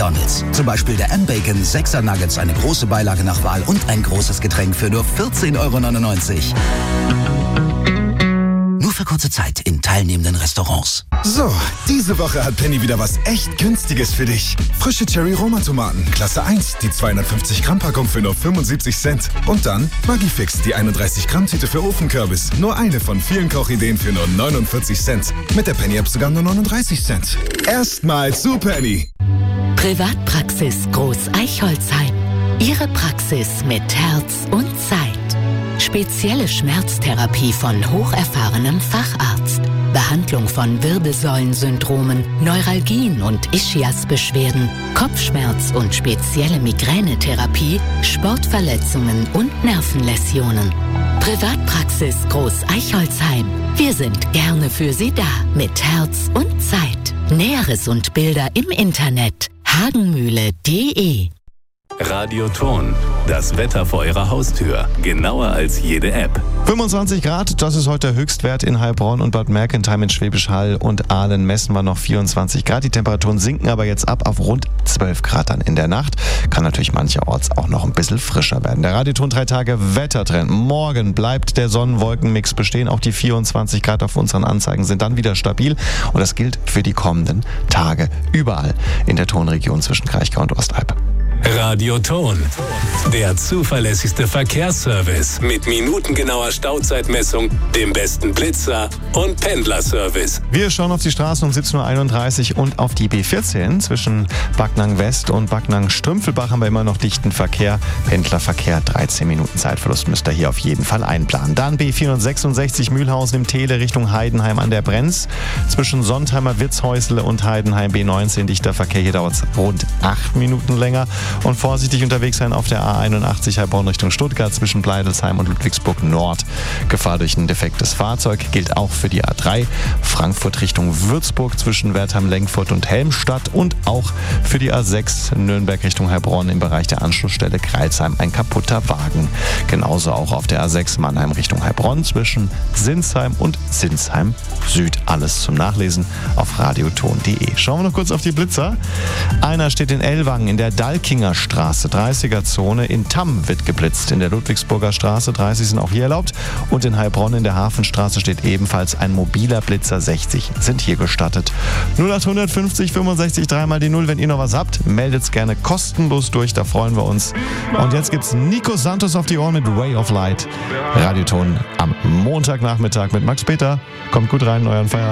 McDonald's. Zum Beispiel der M-Bacon, 6er Nuggets, eine große Beilage nach Wahl und ein großes Getränk für nur 14,99 €. Nur für kurze Zeit in teilnehmenden Restaurants. So, diese Woche hat Penny wieder was echt Günstiges für dich. Frische Cherry-Roma-Tomaten, Klasse 1, die 250-Gramm-Packung für nur 75 Cent. Und dann Maggi-Fix, die 31-Gramm-Tüte für Ofenkürbis. Nur eine von vielen Kochideen für nur 49 Cent. Mit der Penny-App sogar nur 39 Cent. Erstmal zu Penny. Privatpraxis Groß Eichholzheim. Ihre Praxis mit Herz und Zeit. Spezielle Schmerztherapie von hocherfahrenem Facharzt. Behandlung von Wirbelsäulensyndromen, Neuralgien und Ischiasbeschwerden, Kopfschmerz und spezielle Migränetherapie, Sportverletzungen und Nervenläsionen. Privatpraxis Groß Eichholzheim. Wir sind gerne für Sie da mit Herz und Zeit. Näheres und Bilder im Internet hagenmühle.de. Radioton, das Wetter vor Ihrer Haustür. Genauer als jede App. 25 Grad, das ist heute der Höchstwert in Heilbronn und Bad Mergentheim in Schwäbisch Hall und Aalen messen wir noch 24 Grad. Die Temperaturen sinken aber jetzt ab auf rund 12 Grad dann in der Nacht. Kann natürlich mancherorts auch noch ein bisschen frischer werden. Der Radioton 3 Tage Wettertrend. Morgen bleibt der Sonnenwolkenmix bestehen. Auch die 24 Grad auf unseren Anzeigen sind dann wieder stabil. Und das gilt für die kommenden Tage überall in der Tonregion zwischen Kraichgau und Ostalb. Radioton, der zuverlässigste Verkehrsservice mit minutengenauer Stauzeitmessung, dem besten Blitzer und Pendlerservice. Wir schauen auf die Straßen um 17:31 Uhr und auf die B14. Zwischen Backnang West und Backnang Strümpfelbach haben wir immer noch dichten Verkehr. Pendlerverkehr, 13 Minuten Zeitverlust müsst ihr hier auf jeden Fall einplanen. Dann B466 Mühlhausen im Tele Richtung Heidenheim an der Brenz. Zwischen Sontheimer Witzhäusle und Heidenheim B19 dichter Verkehr. Hier dauert es rund 8 Minuten länger. Und vorsichtig unterwegs sein auf der A81 Heilbronn Richtung Stuttgart zwischen Bleidelsheim und Ludwigsburg Nord. Gefahr durch ein defektes Fahrzeug gilt auch für die A3 Frankfurt Richtung Würzburg zwischen Wertheim-Lenkfurt und Helmstadt und auch für die A6 Nürnberg Richtung Heilbronn im Bereich der Anschlussstelle Kreilsheim ein kaputter Wagen. Genauso auch auf der A6 Mannheim Richtung Heilbronn zwischen Sinsheim und Sinsheim Süd. Alles zum Nachlesen auf radioton.de. Schauen wir noch kurz auf die Blitzer. Einer steht in Ellwangen in der Dalkinger Straße, 30er-Zone. In Tamm wird geblitzt. In der Ludwigsburger Straße, 30 sind auch hier erlaubt. Und in Heilbronn in der Hafenstraße steht ebenfalls ein mobiler Blitzer, 60 sind hier gestattet. 0850 65 3 mal die 0. Wenn ihr noch was habt, meldet's gerne kostenlos durch, da freuen wir uns. Und jetzt gibt's Nico Santos auf die Ohren mit Way of Light. Radioton am Montagnachmittag mit Max Peter. Kommt gut rein in euren Feierabend.